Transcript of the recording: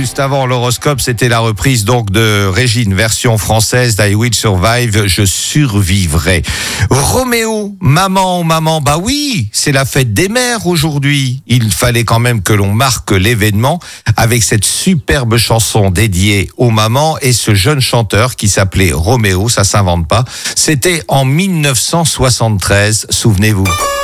Juste avant l'horoscope, c'était la reprise donc de Régine, version française d'I Will Survive, je survivrai. Roméo, maman, bah oui, c'est la fête des mères aujourd'hui. Il fallait quand même que l'on marque l'événement avec cette superbe chanson dédiée aux mamans et ce jeune chanteur qui s'appelait Roméo, ça s'invente pas. C'était en 1973, souvenez-vous.